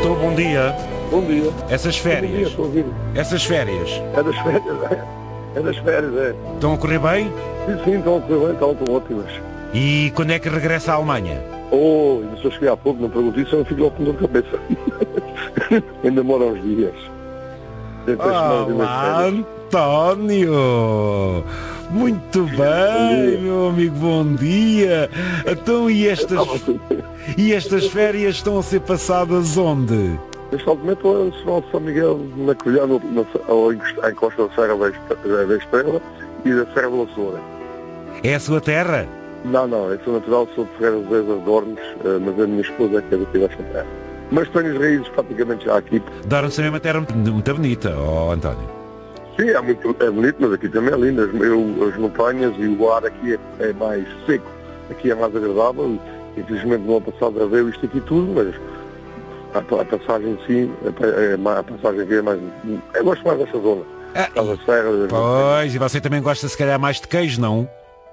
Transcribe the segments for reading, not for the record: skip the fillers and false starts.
Estou, bom dia. Bom dia. Essas férias. Bom dia, estou a ouvir. Essas férias. É das férias, é. É das férias, é. Estão a correr bem? Sim, estão a correr bem, estão ótimas. E quando é que regressa à Alemanha? Oh, ainda só cheguei há pouco, não pergunto isso, eu não fico logo com dor de cabeça. Ainda demora uns dias. Olá, António! Muito bem, meu amigo, bom dia! Então, e estas férias estão a ser passadas onde? Neste momento estou no Sinal de São Miguel, na Colhã, em Costa da Serra da Estrela e da Serra do Açor. É a sua terra? Não, eu sou natural, sou de Ferreira de Dornes, mas a minha esposa é que é daqui desta terra. Mas tenho as raízes praticamente já aqui. Dornes também é uma terra muito bonita, António. Sim, é bonito, mas aqui também é lindo. As montanhas e o ar aqui é mais seco. Aqui é mais agradável. Infelizmente no ano passado veio isto aqui tudo, mas a passagem em si, a passagem aqui é mais... Eu gosto mais desta zona. Pois, e você também gosta se calhar mais de queijo, não?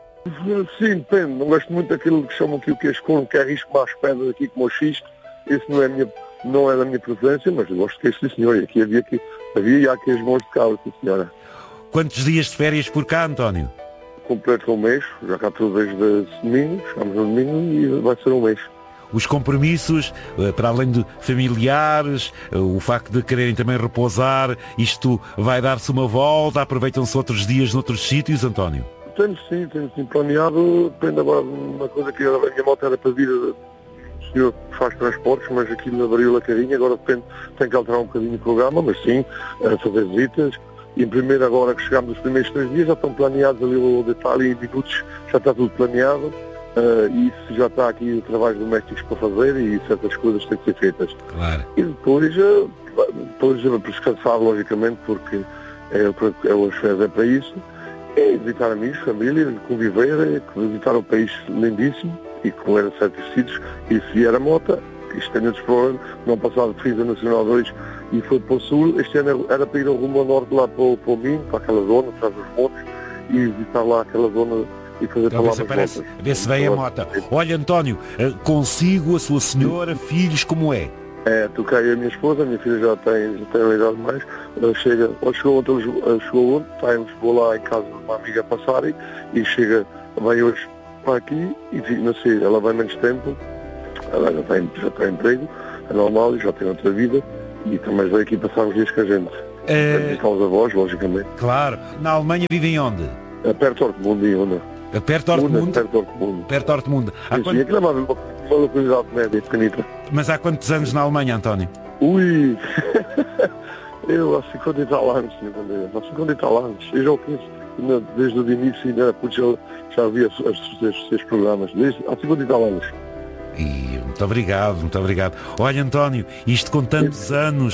Sim, depende. Não gosto muito daquilo que chamam aqui o queijo corno, que é risco mais pedras aqui como o xisto. Esse não é da minha preferência, mas eu gosto de queijo, sim senhor. E aqui havia e há queijos bons de cabra, sim senhora. Quantos dias de férias por cá, António? Completo um mês, já cá estou desde domingo, chegamos no domingo e vai ser um mês. Os compromissos, para além de familiares, o facto de quererem também repousar, isto vai dar-se uma volta, aproveitam-se outros dias noutros sítios, António? Temos sim planeado, depende agora de uma coisa que a minha moto era para vir, o senhor faz transportes, mas aquilo abriu a carinha, agora depende, tem que alterar um bocadinho o programa, mas sim, fazer visitas. E primeiro, agora que chegamos os primeiros 3 dias, já estão planeados ali o detalhe em minutos, já está tudo planeado. E isso já está aqui o trabalho domésticos para fazer e certas coisas têm que ser feitas. Claro. E depois descansar, logicamente, porque as férias é para isso. É visitar amigos, família, conviver, visitar um país lindíssimo e com era certos sítios. E se vier a moto, isto tem outros problemas. No ano passado fiz a Nacional 2 e foi para o sul. Este ano era para ir ao rumo ao norte, lá para o Minho, para aquela zona, atrás dos montes, e visitar lá aquela zona e fazer então, a ver se vem a moto. Olha, António, consigo, a sua senhora, filhos, como é? Toquei a minha esposa, a minha filha já tem uma idade mais, chegou ontem, em Lisboa lá em casa de uma amiga a passar e vem hoje para aqui e não sei, ela vem menos tempo, ela já tem emprego, é normal, já tem outra vida e também veio aqui passar uns dias com a gente. Visitar os avós, logicamente. Claro. Na Alemanha vivem onde? Perto de Ortmund, onde? Perto de Ortmund? Perto de Ortmund. Sim, aquilo é uma localidade média, pequenita. Mas há quantos anos na Alemanha, António? Ui! Eu há 50 e tal anos, há 50 e tal anos. Eu já o conheço desde o início, ainda já vi os seus programas, há 50 e tal anos. E muito obrigado. Olha, António, isto com tantos anos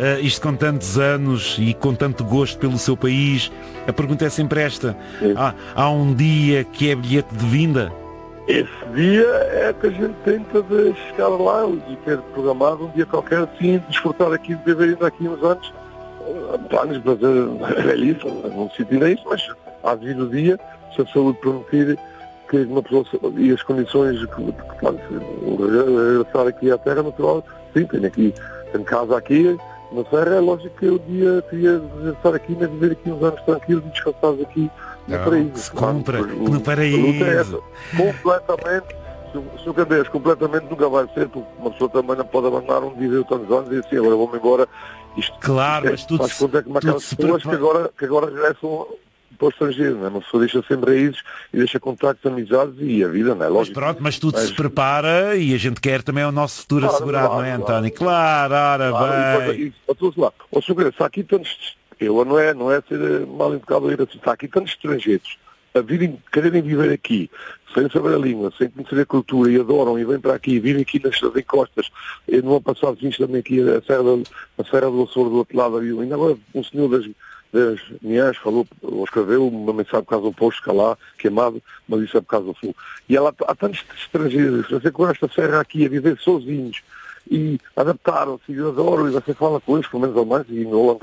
e com tanto gosto pelo seu país, a pergunta é sempre esta. Há um dia que é bilhete de vinda? Esse dia é que a gente tenta de chegar lá e ter programado um dia qualquer, assim, desfrutar aqui, de viver ainda aqui uns anos. Planos para fazer velhice, não decidirei isso, mas há devido dia, se a saúde permitir, que uma pessoa e as condições de regressar aqui à terra natural, sim, tenho casa aqui na serra, é lógico que eu queria regressar aqui, mas viver aqui uns anos tranquilos e descansados aqui no paraíso. No paraíso. Completamente, se o cadeias completamente nunca vai ser, porque uma pessoa também não pode abandonar um dia tantos anos e dizer assim, agora vou-me embora. Claro, mas tudo faz conta como aquelas pessoas que agora regressam para o estrangeiro, não é? Uma pessoa deixa sempre raízes e deixa contactos, amizades e a vida, não é? Lógico. Mas tudo se prepara e a gente quer também o nosso futuro assegurado, não é, António? Claro, ora bem. Se há aqui tantos, não é ser mal educado, se há aqui tantos estrangeiros quererem viver aqui, sem saber a língua, sem conhecer a cultura e adoram e vêm para aqui, vivem aqui nas encostas. Eu no ano passado fiz também aqui a Serra do Açor do outro lado, ainda agora um senhor das Minhãs falou, ou escreveu uma mensagem por causa do posto que há lá, queimado, mas isso é por causa do fogo. E há tantos estrangeiros, você com esta serra aqui a viver sozinhos e adaptaram-se e adoram, e você fala com eles, pelo menos alemães e holandeses,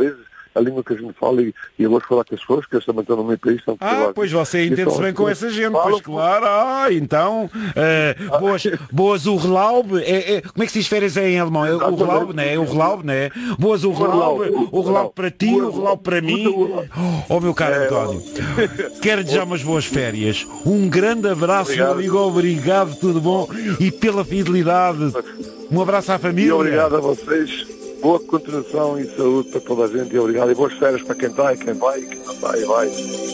a língua que a gente fala e eu gosto de falar com as pessoas, que eles também estão no meu país. Pois você entende-se bem com essa gente, pois claro. Então, boas o Urlaub, como é que se diz férias em alemão? É o Urlaub, né? É o Urlaub, né? Boas o Urlaub para ti, o Urlaub para mim. Oh, meu caro António, quero desejar umas boas férias. Um grande abraço, meu amigo, obrigado, tudo bom, e pela fidelidade. Um abraço à família. E obrigado a vocês. Boa continuação e saúde para toda a gente. E obrigado. E boas férias para quem está e quem vai e quem não está e vai.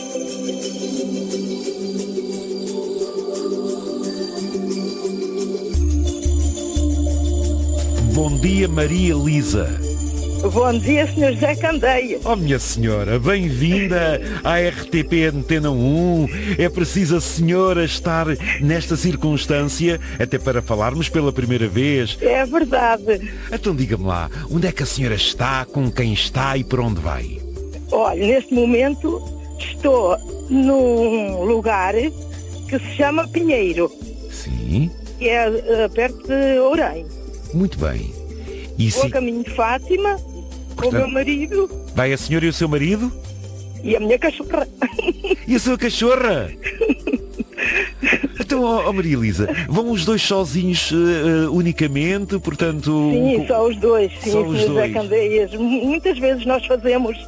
Bom dia, Maria Elisa. Bom dia, Sr. José Candeia. Oh, minha senhora, bem-vinda à RTP Antena 1. É preciso a senhora estar nesta circunstância, até para falarmos pela primeira vez. É verdade. Então diga-me lá, onde é que a senhora está, com quem está e para onde vai? Olha, neste momento estou num lugar que se chama Pinheiro. Sim. Que é perto de Ourém. Muito bem. E Vou a caminho de Fátima, com o meu marido. Vai a senhora e o seu marido? E a minha cachorra. E a sua cachorra? Então, Maria Elisa, vão os dois sozinhos unicamente, portanto... Sim, só os dois. Sim, só os dois. Candeias. Muitas vezes nós fazemos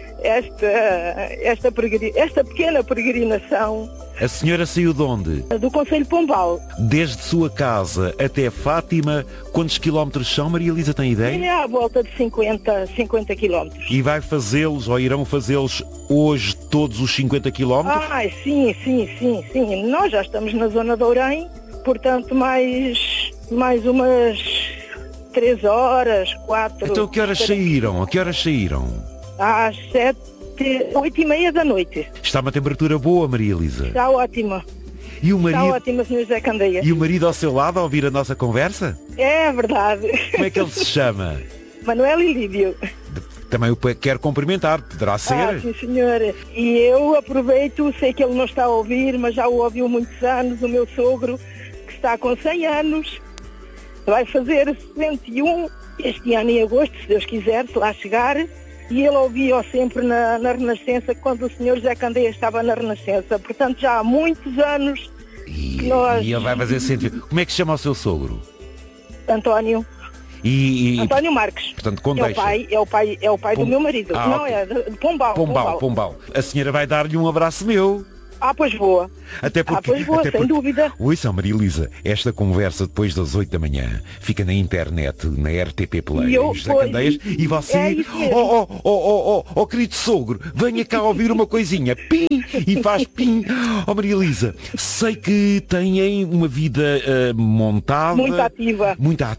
esta pequena peregrinação. A senhora saiu de onde? Do Concelho de Pombal. Desde sua casa até Fátima, quantos quilómetros são, Maria Elisa, tem ideia? É à volta de 50 quilómetros. E vai fazê-los, ou irão fazê-los hoje todos os 50 quilómetros? Sim. Nós já estamos na zona de Ourém, portanto mais umas 3 horas, 4... Então a que horas saíram? Às 8h30 da noite. Está uma temperatura boa, Maria Elisa? Está ótima. E o marido... Está ótima, Sr. José Candeia. E o marido ao seu lado a ouvir a nossa conversa? É verdade. Como é que ele se chama? Manuel e Lídio. Também o quero cumprimentar, poderá ser? Sim, senhora. E eu aproveito, sei que ele não está a ouvir, mas já o ouviu muitos anos, o meu sogro, que está com 100 anos, vai fazer 61 este ano em agosto, se Deus quiser, se lá chegar. E ele ouvia sempre na Renascença, quando o Sr. José Candeia estava na Renascença. Portanto, já há muitos anos e ele vai fazer 100. Como é que se chama o seu sogro? António. António Marques. Portanto, Condeixa. É o pai do meu marido. Não, okay. É de Pombal. A senhora vai dar-lhe um abraço meu. Pois boa. Até porque, sem dúvida. Ouça, Maria Elisa, esta conversa depois das 8 da manhã fica na internet, na RTP Play, e você, querido sogro, venha cá ouvir uma coisinha, pim, e faz pim. Maria Elisa, sei que têm uma vida montada. Muito ativa.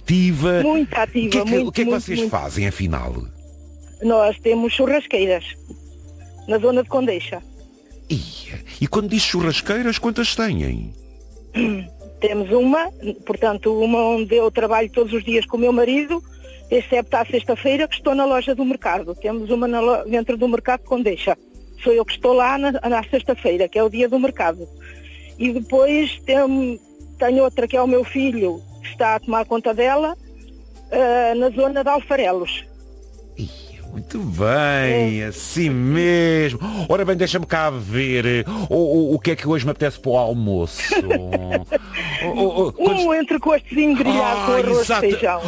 O que é que vocês fazem, afinal? Nós temos churrasqueiras, na zona de Condeixa. E quando diz churrasqueiras, quantas têm? Temos uma onde eu trabalho todos os dias com o meu marido, excepto à sexta-feira que estou na loja do mercado. Temos uma dentro do mercado de Condeixa. Sou eu que estou lá na sexta-feira, que é o dia do mercado. E depois tenho outra que é o meu filho, que está a tomar conta dela, na zona de Alfarelos. Muito bem, assim mesmo. Ora bem, deixa-me cá ver o que é que hoje me apetece para o almoço. Um entrecostozinho grelhado com arroz de feijão.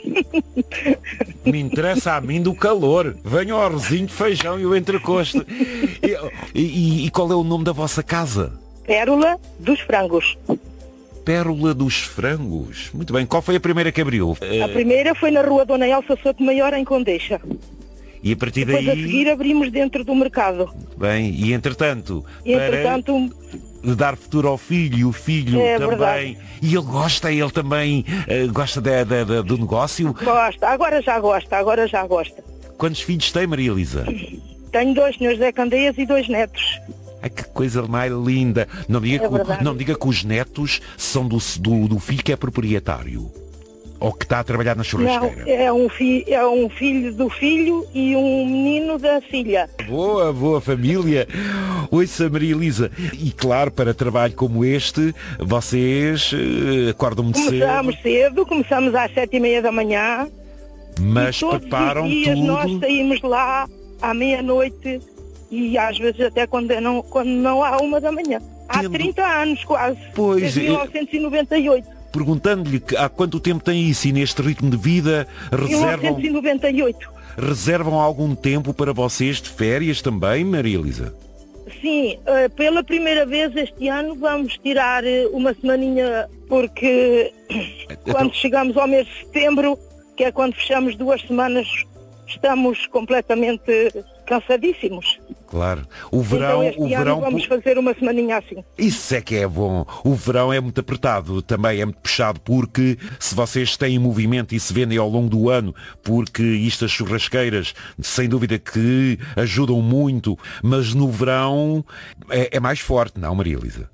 Me interessa a mim do calor. Venha o arrozinho de feijão e o entrecosto. E qual é o nome da vossa casa? Pérola dos Frangos. Pérola dos Frangos. Muito bem. Qual foi a primeira que abriu? A primeira foi na rua Dona Elsa Souto Maior, em Condeixa. E a partir daí... Depois a seguir abrimos dentro do mercado. Bem, e entretanto, para dar futuro ao filho, e o filho também. Verdade. E ele também gosta do negócio? Gosta, agora já gosta. Quantos filhos tem, Maria Elisa? Tenho 2, Sr. José Candeias, e 2 netos. Ai, que coisa mais linda. Não me diga que os netos são do filho que é proprietário. Ou que está a trabalhar na churrasqueira? Não, é um filho do filho e um menino da filha. Boa família. Ouça, Maria Elisa. E claro, para trabalho como este, vocês acordam muito cedo. Começamos às 7h30 da manhã. Mas preparam todos os dias tudo. Nós saímos lá à meia-noite e às vezes até quando não há 1 da manhã. Há 30 anos quase, Pois, desde 1998. Perguntando-lhe há quanto tempo tem isso e neste ritmo de vida 1998. reservam algum tempo para vocês de férias também, Maria Elisa? Sim, pela primeira vez este ano vamos tirar uma semaninha porque quando chegamos ao mês de setembro, que é quando fechamos 2 semanas, estamos completamente cansadíssimos. Claro. O verão, então este ano vamos fazer uma semaninha assim. Isso é que é bom. O verão é muito apertado, também é muito puxado, porque se vocês têm movimento e se vendem ao longo do ano, porque isto as churrasqueiras, sem dúvida que ajudam muito, mas no verão é mais forte, não, Maria Elisa?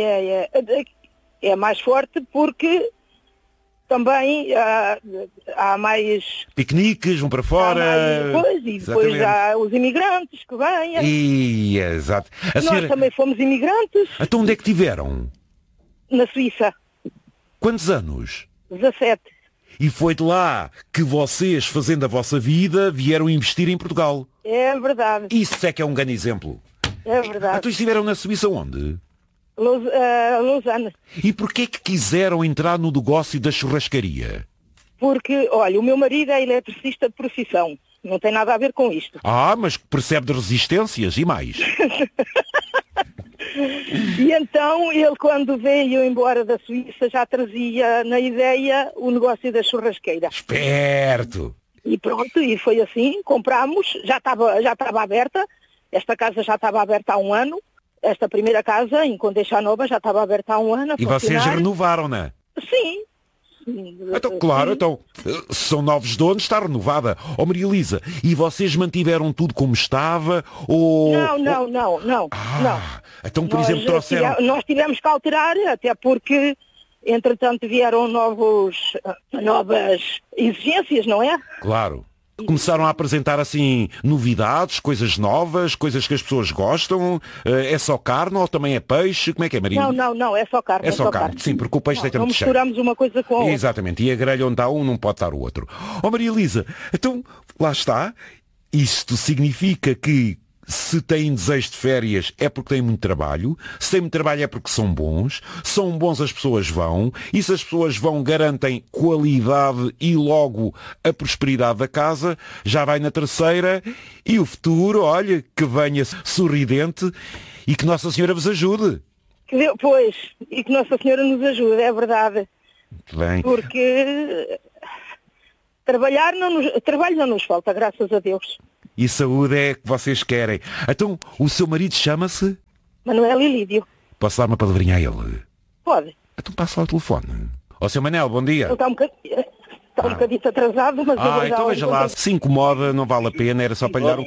É mais forte porque também há mais... Piqueniques, vão para fora... Depois há os imigrantes que vêm. Exato. Nós também fomos imigrantes. Então onde é que tiveram? Na Suíça. Quantos anos? 17. E foi de lá que vocês, fazendo a vossa vida, vieram investir em Portugal. É verdade. Isso é que é um grande exemplo. É verdade. Então estiveram na Suíça onde? Lausanne. E porquê que quiseram entrar no negócio da churrascaria? Porque, olha, o meu marido é eletricista de profissão. Não tem nada a ver com isto. Mas percebe de resistências e mais. E então ele, quando veio embora da Suíça, já trazia na ideia o negócio da churrasqueira. Esperto! E pronto, e foi assim, comprámos, já estava aberta, esta casa já estava aberta há 1 ano. Esta primeira casa, em Condeixa Nova, já estava aberta há 1 ano. E vocês renovaram, não é? Sim. Então, claro, são novos donos, está renovada. Maria Elisa, e vocês mantiveram tudo como estava? Ou... Não. Então, por exemplo, trouxeram... Nós tivemos que alterar, até porque, entretanto, vieram novas exigências, não é? Claro. Começaram a apresentar assim novidades, coisas novas, coisas que as pessoas gostam. É só carne ou também é peixe? Como é que é, Maria? Não, é só carne. É só carne, sim, porque o peixe tem muito cheio. Não misturamos uma coisa com a outra. Exatamente, e a grelha onde está um não pode estar o outro. Maria Elisa, então, lá está. Isto significa que se têm desejo de férias é porque têm muito trabalho, se têm muito trabalho é porque são bons as pessoas vão, e se as pessoas vão garantem qualidade e logo a prosperidade da casa, já vai na terceira e o futuro, olha, que venha sorridente e que Nossa Senhora vos ajude. Pois, e que Nossa Senhora nos ajude, é verdade. Muito bem. Porque trabalho não nos falta, graças a Deus. E saúde é que vocês querem. Então, o seu marido chama-se? Manuel Ilídio. Posso dar uma palavrinha a ele? Pode. Então passa lá o telefone. Seu Manel, bom dia. Ele está um bocadinho atrasado, mas... então veja lá, se incomoda, não vale a pena, era só para lhe dar um...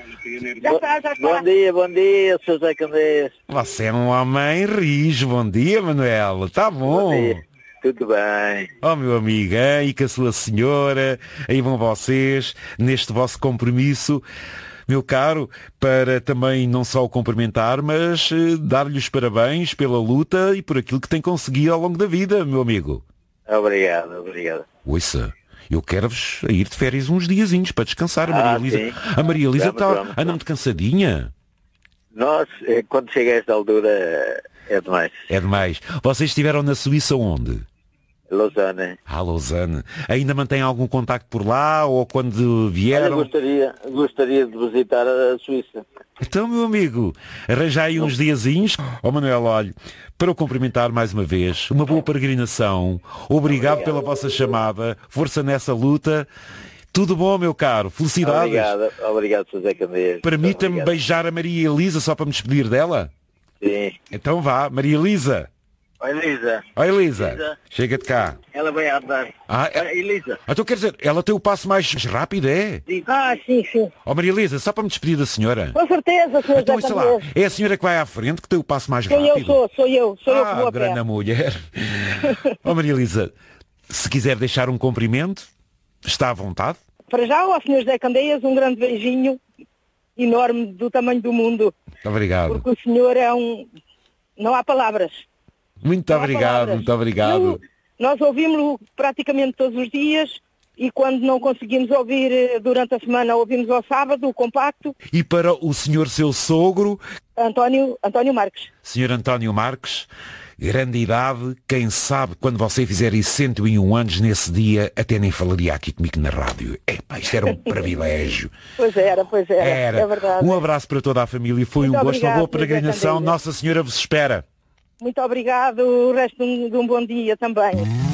Já está. Bom dia, Sr. José Candeias. Você é um homem rijo. Bom dia, Manuel. Está bom. Bom dia. Tudo bem. Meu amigo, e com a sua senhora, aí vão vocês, neste vosso compromisso, meu caro, para também não só o cumprimentar, mas dar-lhe os parabéns pela luta e por aquilo que tem conseguido ao longo da vida, meu amigo. Obrigado. Ouça, eu quero-vos ir de férias uns diazinhos para descansar, a Maria Elisa. Sim. A Maria Elisa está andando cansadinha. Nós, quando chega a esta altura, é demais. É demais. Vocês estiveram na Suíça onde? Lausanne. Lausanne. Ainda mantém algum contacto por lá ou quando vieram? Gostaria de visitar a Suíça. Então, meu amigo, arranjai aí uns diazinhos. Manuel, olhe, para o cumprimentar mais uma vez, uma boa peregrinação. Obrigado pela vossa chamada. Força nessa luta. Tudo bom, meu caro. Felicidades. Obrigado, José Candeias. Permita-me beijar a Maria Elisa só para me despedir dela? Sim. Então vá, Maria Elisa. Oi, Elisa. Oi, Elisa. Chega-te cá. Ela vai andar. Elisa. Então quer dizer, ela tem o passo mais rápido, é? Sim. Maria Elisa, só para me despedir da senhora. Com certeza, Sr. Então, José lá, é a senhora que vai à frente que tem o passo mais rápido? Sou eu que vou a pé. Grande mulher. Maria Elisa, se quiser deixar um cumprimento, está à vontade. Para já, ao Sr. José Candeias, um grande beijinho enorme do tamanho do mundo. Obrigado. Porque o senhor é não há palavras. Muito obrigado. Nós ouvimos-lo praticamente todos os dias e quando não conseguimos ouvir durante a semana, ouvimos ao sábado o compacto. E para o senhor seu sogro? António Marques. Senhor António Marques, grande idade, quem sabe quando você fizer 101 anos nesse dia, até nem falaria aqui comigo na rádio. Epá, isto era um privilégio. Pois era, é verdade. Um abraço para toda a família, foi muito um gosto, uma boa obrigado, peregrinação, Nossa Senhora vos espera. Muito obrigado, o resto de um bom dia também.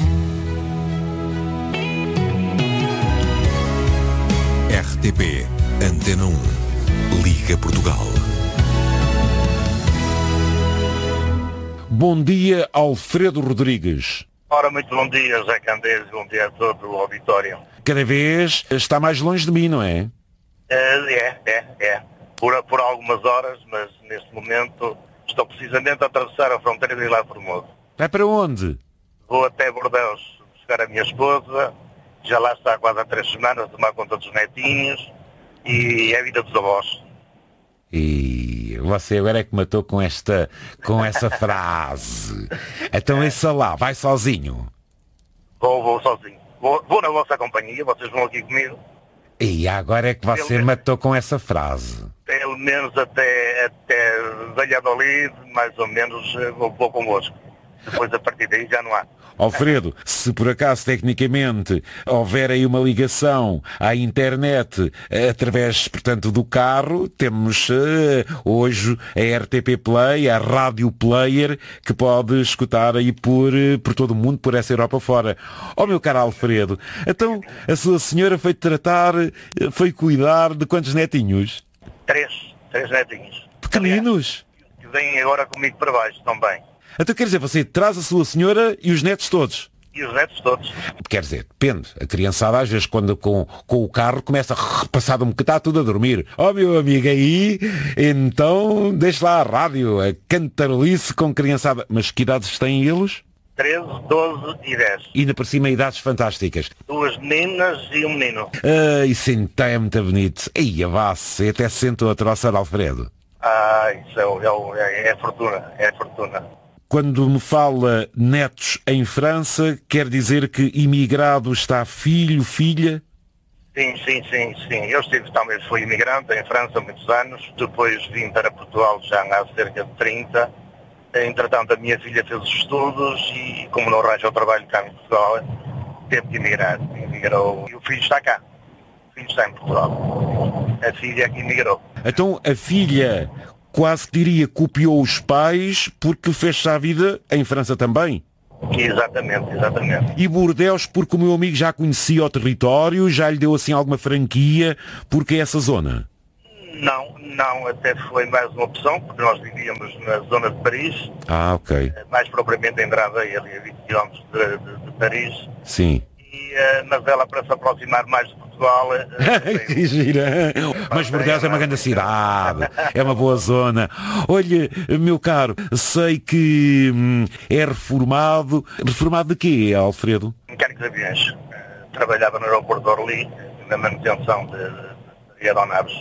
RTP Antena 1 Liga Portugal. Bom dia, Alfredo Rodrigues. Ora, muito bom dia, José Candeias, bom dia a todo o auditório. Cada vez está mais longe de mim, não é? É. Por algumas horas, mas neste momento estou precisamente a atravessar a fronteira de Vilar Formoso. Vai para onde? Vou até Bordeus buscar a minha esposa, já lá está há quase há 3 semanas, tomar conta dos netinhos, e é a vida dos avós. E você agora é que matou com essa frase. Então esse lá, vai sozinho? Vou sozinho. Vou na vossa companhia, vocês vão aqui comigo. E agora é que você matou com essa frase. Pelo menos até Valladolid, mais ou menos, vou convosco. Depois a partir daí já não há. Alfredo, se por acaso tecnicamente houver aí uma ligação à internet através, portanto, do carro, temos hoje a RTP Play, a Rádio Player, que pode escutar aí por todo o mundo, por essa Europa fora. Oh, meu caro Alfredo, então a sua senhora foi cuidar de quantos netinhos? 3 netinhos. Pequeninos? Que vêm agora comigo para baixo também. Então quer dizer, você traz a sua senhora e os netos todos? E os netos todos. Quer dizer, depende. A criançada às vezes quando com o carro começa a passar um bocadinho, está tudo a dormir. Oh, meu amigo, aí, então deixa lá a rádio, a cantarolice com criançada. Mas que idades têm eles? 13, 12 e 10. E ainda por cima idades fantásticas. 2 meninas e um menino. Isso então é muito bonito. Eia, vá-se, até se sentou a troçar, Alfredo. Isso é fortuna, é fortuna. Quando me fala netos em França, quer dizer que imigrado está filho, filha? Sim. Eu também fui imigrante em França há muitos anos. Depois vim para Portugal já há cerca de 30. Entretanto, a minha filha fez os estudos e, como não arranjou trabalho cá em Portugal, teve que emigrar. Emigrou. E o filho está cá. O filho está em Portugal. A filha é que emigrou. Então, a filha quase diria copiou os pais porque fez-se a vida em França também? Exatamente. E Bordeus porque o meu amigo já conhecia o território, já lhe deu assim alguma franquia, porque é essa zona? Não, até foi mais uma opção, porque nós vivíamos na zona de Paris. Ok. Mais propriamente em Draveil, ali a 20 km de Paris. Sim. Mas ela, para se aproximar mais de Portugal... Que gira! Mas Bordeus é uma grande cidade, é uma boa zona. Olha, meu caro, sei que é reformado. Reformado de quê, Alfredo? Mecânico de aviões. Trabalhava no aeroporto de Orly, na manutenção de aeronaves.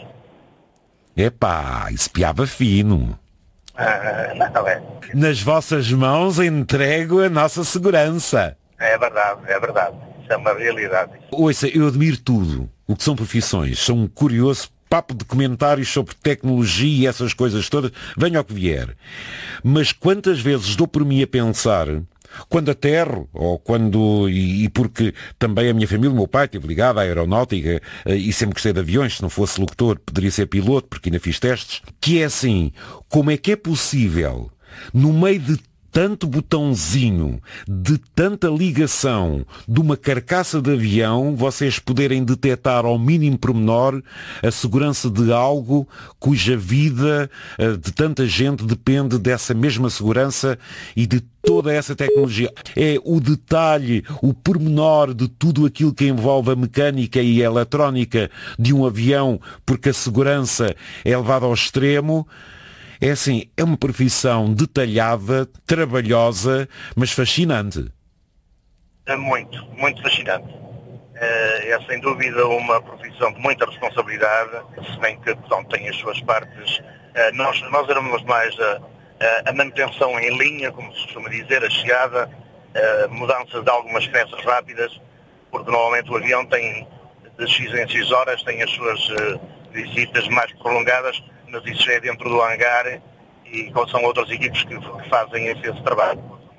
Epá, isso piava fino. Não é. Nas vossas mãos entrego a nossa segurança. É verdade. Isso é uma realidade. Ouça, eu admiro tudo o que são profissões. Sou um curioso, papo de comentários sobre tecnologia e essas coisas todas. Venha ao que vier. Mas quantas vezes dou por mim a pensar, quando aterro, ou quando... E porque também a minha família, o meu pai, esteve ligado à aeronáutica e sempre gostei de aviões. Se não fosse locutor, poderia ser piloto, porque ainda fiz testes. Que é assim, como é que é possível, no meio de tanto botãozinho, de tanta ligação de uma carcaça de avião, vocês poderem detectar ao mínimo pormenor a segurança de algo cuja vida de tanta gente depende dessa mesma segurança e de toda essa tecnologia. É o detalhe, o pormenor de tudo aquilo que envolve a mecânica e a eletrónica de um avião, porque a segurança é levada ao extremo. É assim, é uma profissão detalhada, trabalhosa, mas fascinante. É muito fascinante. É sem dúvida uma profissão de muita responsabilidade, se bem que tem as suas partes. Nós éramos mais a manutenção em linha, como se costuma dizer, a chegada, mudanças de algumas peças rápidas. porque normalmente o avião tem de X em X horas, tem as suas visitas mais prolongadas, mas isso é dentro do hangar e são outras equipes que fazem esse trabalho.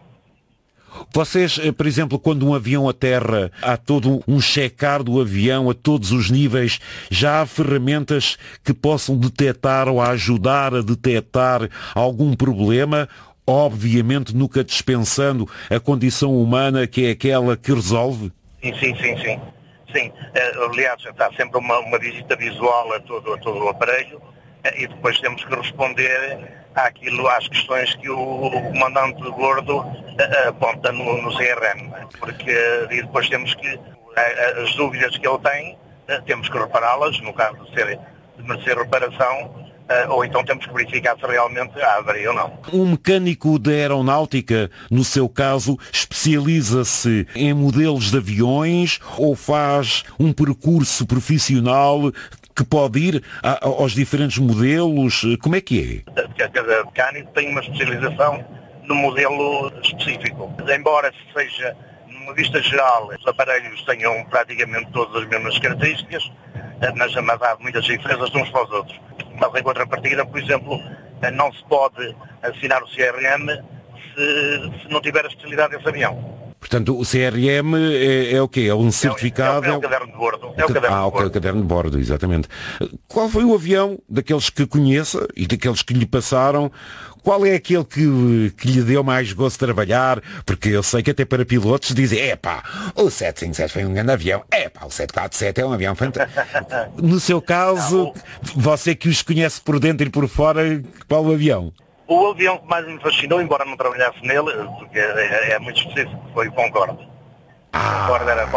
Vocês, por exemplo, quando um avião aterra, há todo um checar do avião a todos os níveis, já há ferramentas que possam detectar ou ajudar a detectar algum problema, obviamente nunca dispensando a condição humana que é aquela que resolve? Sim. Aliás, está sempre uma visita visual a todo o aparelho e depois temos que responder às questões que o comandante de bordo aponta no CRM, porque e depois temos que, as dúvidas que ele tem, temos que repará-las, no caso de merecer reparação, ou então temos que verificar se realmente há avaria ou não. Um mecânico de aeronáutica, no seu caso, especializa-se em modelos de aviões ou faz um percurso profissional que pode ir aos diferentes modelos? Como é que é? Cada mecânico tem uma especialização no modelo específico. Embora seja, numa vista geral, os aparelhos tenham praticamente todas as mesmas características, mas há muitas diferenças uns para os outros. Mas em contrapartida, por exemplo, não se pode assinar o CRM se não tiver a especialidade desse avião. Portanto, o CRM é o quê? É um certificado? É o caderno de bordo. É o caderno de bordo, exatamente. Qual foi o avião, daqueles que conheça e daqueles que lhe passaram, qual é aquele que lhe deu mais gosto de trabalhar? Porque eu sei que até para pilotos dizem, o 757 foi um grande avião, o 747 é um avião fantástico. No seu caso, você que os conhece por dentro e por fora, qual o avião? O avião que mais me fascinou, embora não trabalhasse nele, porque é muito específico, foi o Concorde. O Concorde era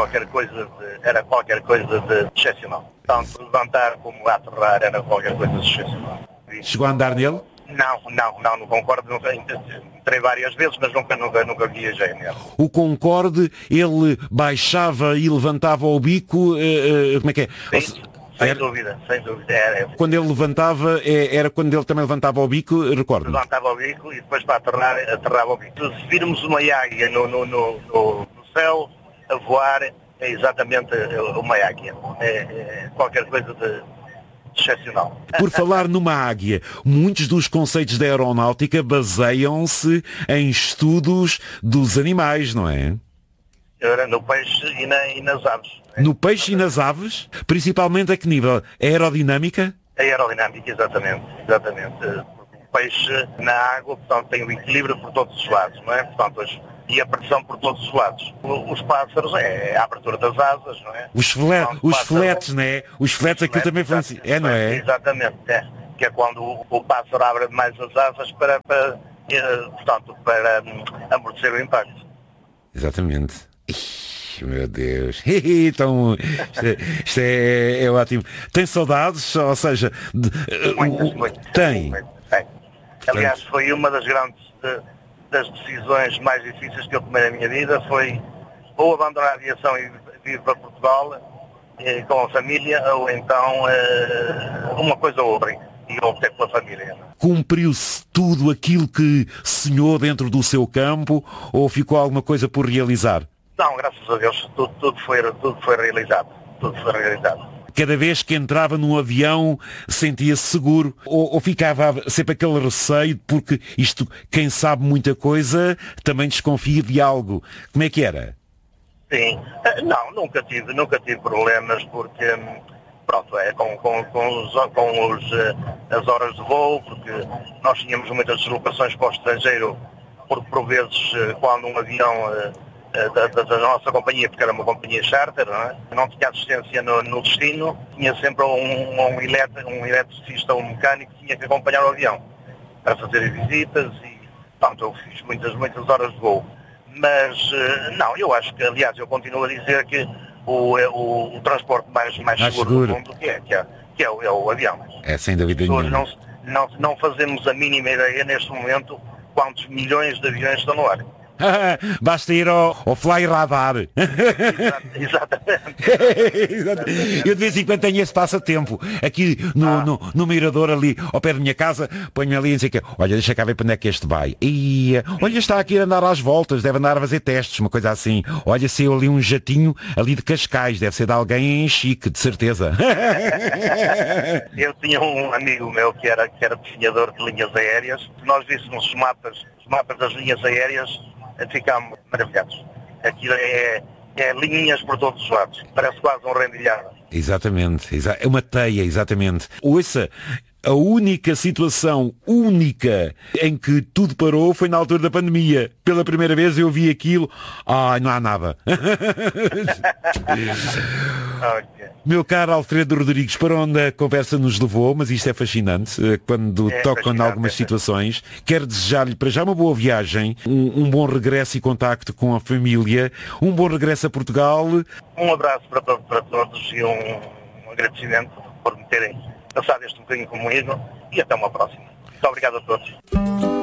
qualquer coisa de excepcional. Tanto levantar como aterrar era qualquer coisa de excepcional. Chegou a andar nele? Não, no Concorde nunca entrei várias vezes, mas nunca viajei nele. O Concorde, ele baixava e levantava o bico, como é que é? Sim. Sem dúvida. Quando ele levantava, era quando ele também levantava o bico, recordo. Levantava o bico e depois para aterrava o bico. Se virmos uma águia no céu a voar, é exatamente uma águia. É qualquer coisa de excepcional. Por falar numa águia, muitos dos conceitos da aeronáutica baseiam-se em estudos dos animais, não é? No peixe e nas aves. No peixe e nas aves? Principalmente a que nível? A aerodinâmica? A aerodinâmica, exatamente. O peixe na água, portanto, tem o equilíbrio por todos os lados, não é? Portanto, e a pressão por todos os lados. Os pássaros é a abertura das asas, não é? Os fletes, não é? Os fletes aquilo também foi assim, não é? Exatamente, que é quando o pássaro abre mais as asas para amortecer o impacto. Exatamente. Meu Deus. Então, isto é ótimo. Tem saudades? Ou seja... Muitas. Tem. Aliás, foi uma das grandes das decisões mais difíceis que eu tomei na minha vida, foi ou abandonar a aviação e vir para Portugal com a família, ou então uma coisa ou outra. E eu optei pela família. Cumpriu-se tudo aquilo que sonhou dentro do seu campo, ou ficou alguma coisa por realizar? Não, graças a Deus, tudo foi realizado. Cada vez que entrava num avião, sentia-se seguro? Ou ficava sempre aquele receio, porque isto, quem sabe muita coisa, também desconfia de algo. Como é que era? Sim. Não, nunca tive problemas, porque... Pronto, as horas de voo, porque nós tínhamos muitas deslocações para o estrangeiro, porque por vezes, quando um avião da nossa companhia, porque era uma companhia charter, não tinha assistência no destino, tinha sempre um eletricista ou um mecânico que tinha que acompanhar o avião para fazer visitas e, portanto, eu fiz muitas horas de voo. Mas, não, eu acho que, aliás, eu continuo a dizer que o transporte mais seguro do mundo que é o avião. É, sem dúvida nenhuma. Não fazemos a mínima ideia neste momento quantos milhões de aviões estão no ar. Basta ir ao Fly Radar. Exatamente. Eu de vez em quando tenho esse passatempo. Aqui no mirador ali, ao pé da minha casa, ponho-me ali e dizer que, olha, deixa cá ver para onde é que este vai. E olha, está aqui a andar às voltas, deve andar a fazer testes, uma coisa assim. Olha, saiu ali um jatinho ali de Cascais, deve ser de alguém chique, de certeza. Eu tinha um amigo meu que era desenhador de linhas aéreas. Nós víssemos os mapas das linhas aéreas, ficámos maravilhados. Aquilo é linhas por todos os lados. Parece quase um rendilhado. Exatamente. É uma teia, exatamente. Ouça, a única situação única em que tudo parou foi na altura da pandemia. Pela primeira vez eu vi aquilo. Não há nada. Okay. Meu caro Alfredo Rodrigues, para onde a conversa nos levou, mas isto é fascinante, quando tocam em algumas situações. Quero desejar-lhe para já uma boa viagem, um bom regresso e contacto com a família, um bom regresso a Portugal. Um abraço para todos e um agradecimento por me terem passado este bocadinho comigo e até uma próxima. Muito obrigado a todos.